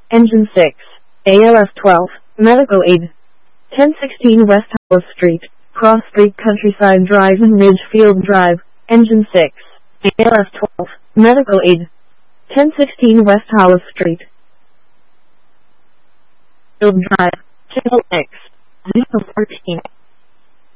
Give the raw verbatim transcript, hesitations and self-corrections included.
Engine six, A L F twelve, Medical Aid. ten sixteen West Hollis Street, Cross Street Countryside Drive and Ridgefield Drive, Engine six, A L F twelve, Medical Aid. ten sixteen West Hollis Street, Field Drive, Channel X, zero fourteen.